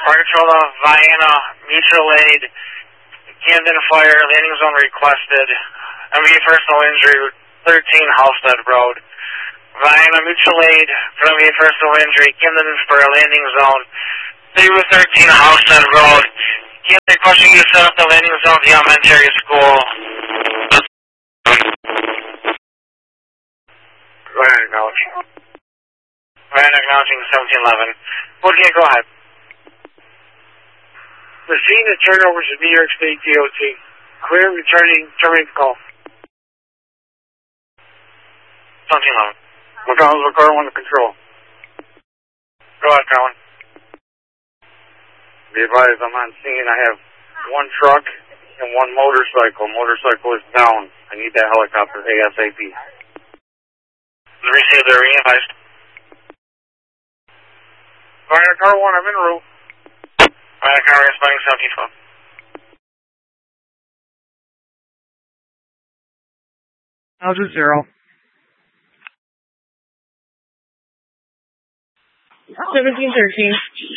Fire Control of Vienna, mutual aid, Camden Fire, landing zone requested. MV personal injury, 13 Halstead Road. Vienna, mutual aid for MV personal injury, Camden Spur, landing zone, 13 Halstead Road. Camden requesting you to set up the landing zone at the elementary school. Ryan acknowledging. Ryan acknowledging 1711. Okay, go ahead. The scene at turnovers of New York State DOT. Clear, returning, terminate the call. 1711. McConnell's with car 1 to control. Go ahead, Colin. Be advised, I'm on scene. I have one truck and one motorcycle. Motorcycle is down. I need that helicopter ASAP. Received the re-advised. Fire car 1, I'm en route. Fire car responding 1712. Altitude 0. 1713.